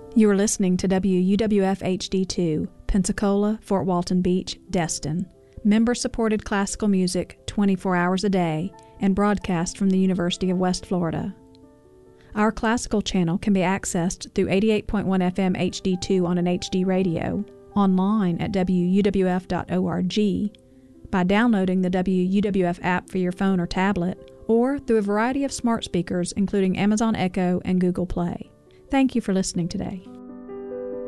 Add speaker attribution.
Speaker 1: You are listening to WUWF HD2, Pensacola, Fort Walton Beach, Destin. Member-supported classical music 24 hours a day and broadcast from the University of West Florida. Our classical channel can be accessed through 88.1 FM HD2 on an HD radio, online at wuwf.org, by downloading the WUWF app for your phone or tablet, or through a variety of smart speakers including Amazon Echo and Google Play. Thank you for listening today.